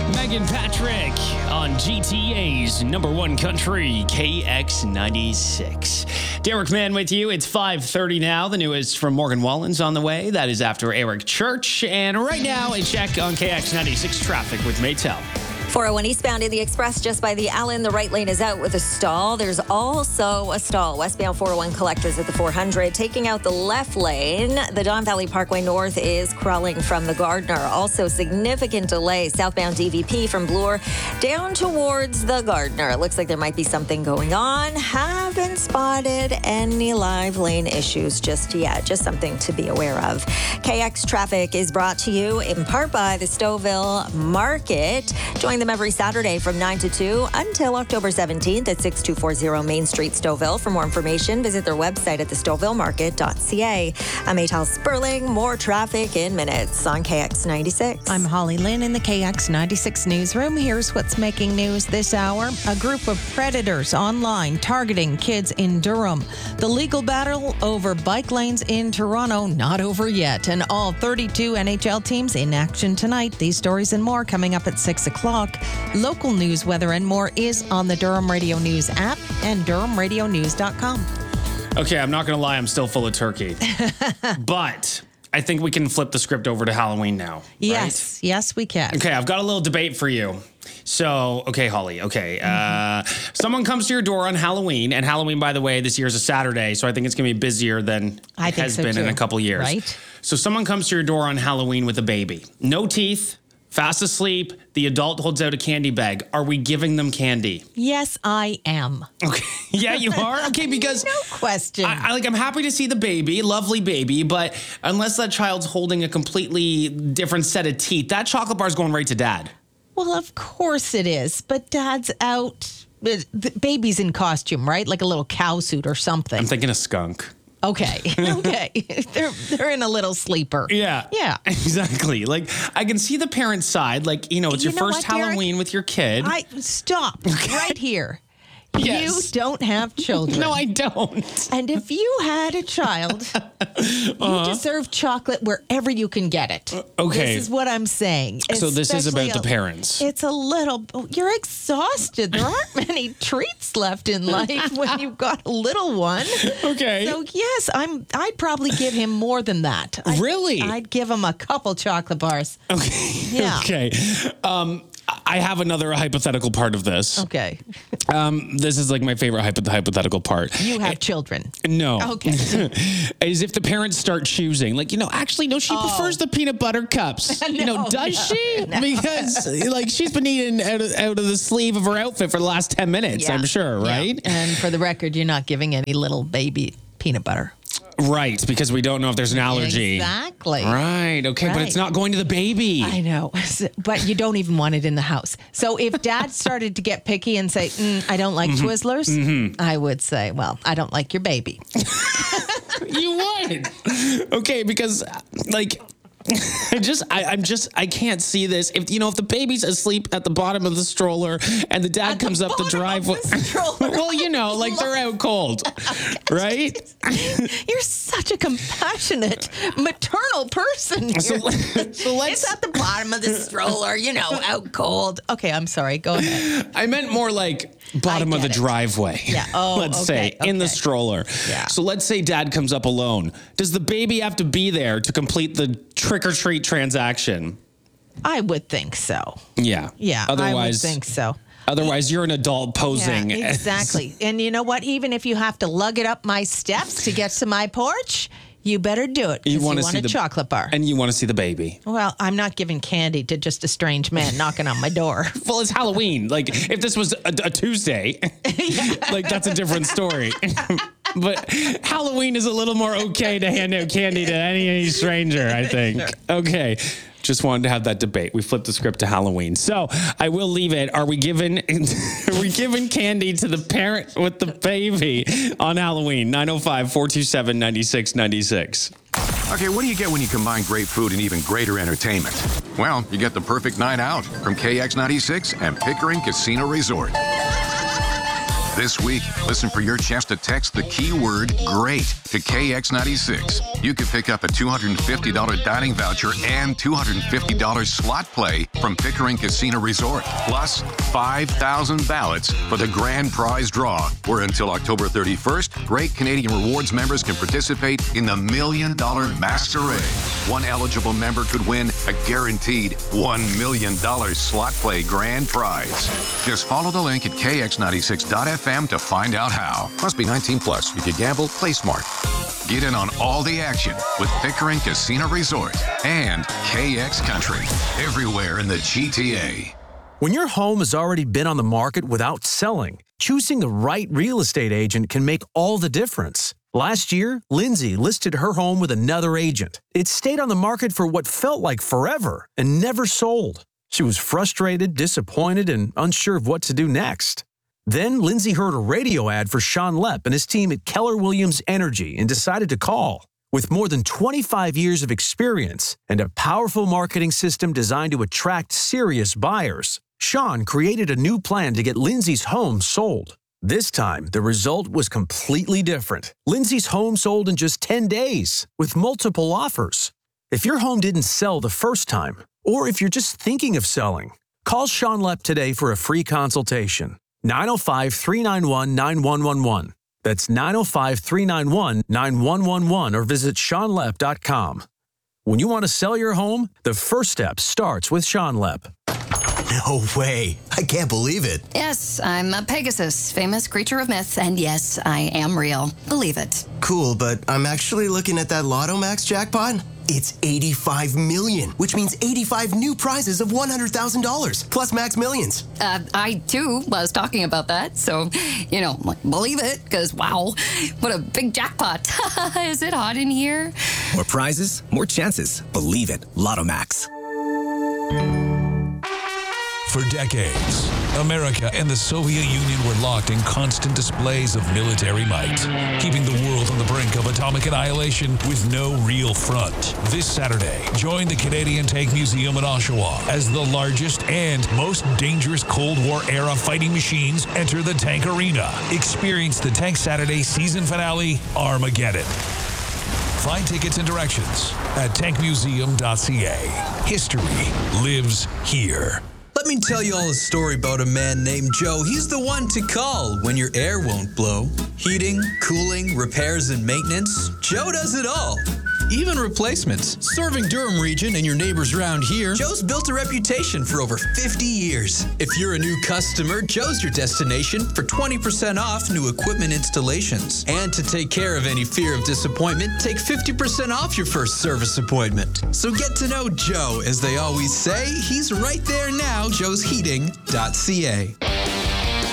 Megan Patrick on GTA's number one country, KX96. Derek Mann with you. It's 5:30 now. The newest from Morgan Wallen's on the way. That is after Eric Church. And right now, a check on KX96 traffic with Maytel. 401 eastbound in the Express just by the Allen. The right lane is out with a stall. There's also a stall. Westbound 401 collectors at the 400. Taking out the left lane. The Don Valley Parkway North is crawling from the Gardner. Also significant delay. Southbound DVP from Bloor down towards the Gardner. It looks like there might be something going on. Haven't spotted any live lane issues just yet. Just something to be aware of. KX Traffic is brought to you in part by the Stouffville Market. Join them every Saturday from 9 to 2 until October 17th at 6240 Main Street, Stouffville. For more information, visit their website at thestouffvillemarket.ca. I'm Maytel Sperling. More traffic in minutes on KX96. I'm Holly Lynn in the KX96 newsroom. Here's what's making news this hour. A group of predators online targeting kids in Durham. The legal battle over bike lanes in Toronto not over yet. And all 32 NHL teams in action tonight. These stories and more coming up at 6 o'clock. Local news, weather, and more is on the Durham Radio News app and DurhamRadioNews.com. Okay, I'm not going to lie. I'm still full of turkey. But I think we can flip the script over to Halloween now. Yes, right? yes, we can. Okay, I've got a little debate for you. So, okay, Holly, okay. Someone comes to your door on Halloween, and Halloween, by the way, this year is a Saturday, so I think it's going to be busier than it has been in a couple years. Right. So someone comes to your door on Halloween with a baby. No teeth, fast asleep, the adult holds out a candy bag. Are we giving them candy? Yes, I am. Okay. Yeah, you are? Okay, because No question. I'm happy to see the baby, lovely baby, but unless that child's holding a completely different set of teeth, that chocolate bar is going right to dad. Well, of course it is, but Dad's out. The baby's in costume, right? Like a little cow suit or something. I'm thinking a skunk. Okay. They're in a little sleeper. Yeah. Yeah. Exactly. Like, I can see the parent side. Like, it's your You know first what, Derek? Halloween with your kid. Stop right here. Yes. You don't have children. No, I don't. And if you had a child, you deserve chocolate wherever you can get it. Okay. This is what I'm saying. So this is Especially about the parents. It's a little, you're exhausted. There aren't many treats left in life when you've got a little one. Okay. So yes, I'd probably give him more than that. Really? I'd give him a couple chocolate bars. Okay. Yeah. Okay. I have another hypothetical part of this. Okay. This is like my favorite hypothetical part. You have children. No. Okay. Is if the parents start choosing, like, actually, no, she prefers the peanut butter cups. Does she? No. Because, she's been eating out of the sleeve of her outfit for the last 10 minutes, Yeah. I'm sure, right? Yeah. And for the record, you're not giving any little baby peanut butter. Right, because we don't know if there's an allergy. Exactly. Right, okay, but it's not going to the baby. I know, but you don't even want it in the house. So if Dad started to get picky and say, I don't like Twizzlers, I would say, well, I don't like your baby. You would. Okay, because, I can't see this. If the baby's asleep at the bottom of the stroller and the dad comes up the driveway. Well, like they're out cold, right? You're such a compassionate, maternal person. So let's. It's at the bottom of the stroller, out cold. Okay, I'm sorry. Go ahead. I meant more like bottom of the driveway. Yeah. Oh, let's say in the stroller. Yeah. So let's say dad comes up alone. Does the baby have to be there to complete the trick or treat transaction? I would think so. Yeah. Yeah. Otherwise, I would think so. Otherwise, you're an adult posing. Yeah, exactly. And you know what? Even if you have to lug it up my steps to get to my porch, you better do it. You want to see a chocolate bar. And you want to see the baby. Well, I'm not giving candy to just a strange man knocking on my door. Well, it's Halloween. Like, if this was a Tuesday, that's a different story. But Halloween is a little more okay to hand out candy to any stranger, I think. Okay. Just wanted to have that debate. We flipped the script to Halloween. So I will leave it. Are we giving candy to the parent with the baby on Halloween? 905-427-9696. Okay, what do you get when you combine great food and even greater entertainment? Well, you get the perfect night out from KX96 and Pickering Casino Resort. This week, listen for your chance to text the keyword GREAT to KX96. You could pick up a $250 dining voucher and $250 slot play from Pickering Casino Resort, plus 5,000 ballots for the grand prize draw, where until October 31st, Great Canadian Rewards members can participate in the $1 Million Masquerade. One eligible member could win a guaranteed $1 million slot play grand prize. Just follow the link at kx96.fm to find out how. Must be 19 plus. If you gamble, play smart. Get in on all the action with Pickering Casino Resort and KX Country, everywhere in the GTA. When your home has already been on the market without selling, choosing the right real estate agent can make all the difference. Last year, Lindsay listed her home with another agent. It stayed on the market for what felt like forever and never sold. She was frustrated, disappointed, and unsure of what to do next. Then Lindsay heard a radio ad for Sean Lepp and his team at Keller Williams Energy and decided to call. With more than 25 years of experience and a powerful marketing system designed to attract serious buyers, Sean created a new plan to get Lindsay's home sold. This time, the result was completely different. Lindsay's home sold in just 10 days with multiple offers. If your home didn't sell the first time, or if you're just thinking of selling, call Sean Lepp today for a free consultation. 905-391-9111. That's 905-391-9111 or visit SeanLepp.com. When you want to sell your home, the first step starts with Sean Lepp. No way. I can't believe it. Yes, I'm a Pegasus, famous creature of myth, and yes, I am real. Believe it. Cool, but I'm actually looking at that Lotto Max jackpot. It's 85 million, which means 85 new prizes of $100,000, plus Max Millions. I, too, was talking about that, so, believe it, because, wow, what a big jackpot. Is it hot in here? More prizes, more chances. Believe it. Lotto Max. For decades, America and the Soviet Union were locked in constant displays of military might, keeping the world on the brink of atomic annihilation with no real front. This Saturday, join the Canadian Tank Museum in Oshawa as the largest and most dangerous Cold War-era fighting machines enter the tank arena. Experience the Tank Saturday season finale, Armageddon. Find tickets and directions at tankmuseum.ca. History lives here. Let me tell you all a story about a man named Joe. He's the one to call when your air won't blow. Heating, cooling, repairs, and maintenance. Joe does it all. Even replacements. Serving Durham region and your neighbors around here, Joe's built a reputation for over 50 years. If you're a new customer, Joe's your destination for 20% off new equipment installations. And to take care of any fear of disappointment, take 50% off your first service appointment. So get to know Joe. As they always say, he's right there now, joesheating.ca.